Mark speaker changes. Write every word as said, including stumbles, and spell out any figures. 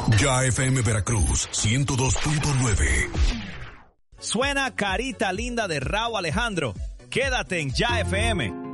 Speaker 1: Ya F M Veracruz, ciento dos punto nueve.
Speaker 2: Suena Carita Linda de Rauw Alejandro. Quédate en Ya F M.